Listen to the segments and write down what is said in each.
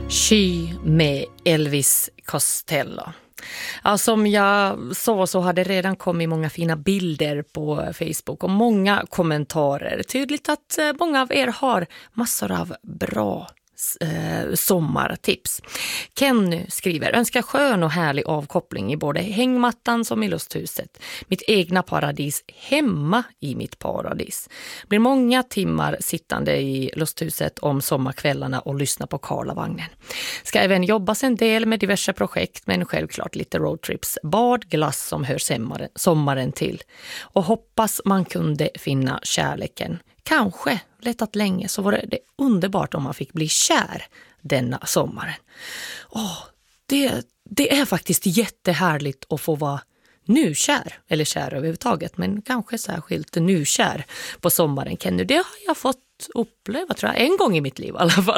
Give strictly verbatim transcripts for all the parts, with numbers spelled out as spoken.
Sky med Elvis Costello. Ja, som jag sa så hade redan kommit många fina bilder på Facebook och många kommentarer. Tydligt att många av er har massor av bra eh, sommartips. Ken skriver: önskar skön och härlig avkoppling i både hängmattan som i lusthuset. Mitt egna paradis hemma i mitt paradis. Blir många timmar sittande i lusthuset om sommarkvällarna och lyssna på Karlavagnen. Ska även jobbas en del med diverse projekt, men självklart lite roadtrips, bad, glass som hör sommaren, sommaren till. Och hoppas man kunde finna kärleken. Kanske letat länge så var det, det underbart om man fick bli kär denna sommaren. Åh, det, det är faktiskt jättehärligt att få vara nykär, eller kär överhuvudtaget, men kanske särskilt nykär på sommaren. Kenny, det har jag fått uppleva tror jag, en gång i mitt liv i alla fall.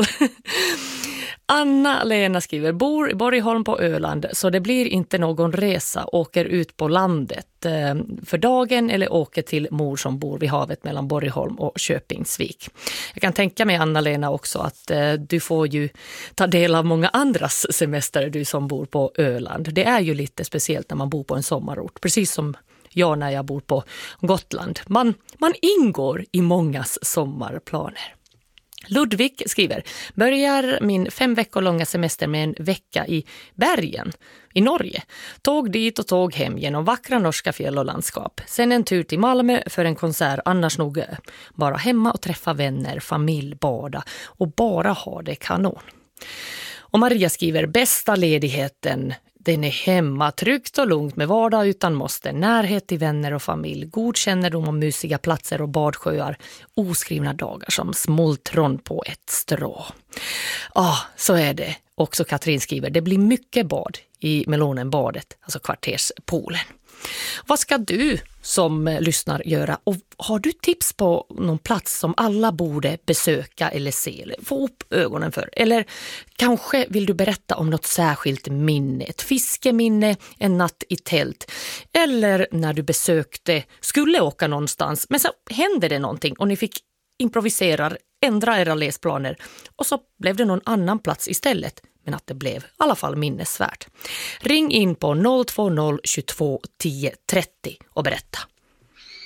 Anna-Lena skriver: bor i Borgholm på Öland så det blir inte någon resa, åker ut på landet eh, för dagen eller åker till mor som bor vid havet mellan Borgholm och Köpingsvik. Jag kan tänka mig, Anna-Lena, också att eh, du får ju ta del av många andras semester, du som bor på Öland. Det är ju lite speciellt när man bor på en sommarort, precis som jag när jag bor på Gotland. Man, man ingår i mångas sommarplaner. Ludvig skriver: börjar min fem veckor långa semester med en vecka i Bergen i Norge. Tåg dit och tåg hem genom vackra norska fjäll och landskap. Sen en tur till Malmö för en konsert, annars nog bara hemma och träffa vänner, familj, bada och bara ha det kanon. Och Maria skriver: bästa ledigheten, den är hemma, tryggt och lugnt med vardag utan måste, närhet till vänner och familj, god kännedom om mysiga platser och badsjöar, oskrivna dagar som smultron på ett strå. Ja, ah, så är det. Också Katrin skriver: det blir mycket bad i Melonenbadet, alltså kvarterspoolen. Vad ska du som lyssnar göra? Och har du tips på någon plats som alla borde besöka eller se? Eller få upp ögonen för? Eller kanske vill du berätta om något särskilt minne? Ett fiskeminne, en natt i tält. Eller när du besökte, skulle åka någonstans, men så hände det någonting och ni fick improvisera, ändra era läsplaner. Och så blev det någon annan plats istället. Men att det blev i alla fall minnesvärt. Ring in på noll två noll tjugotvå tio trettio och berätta.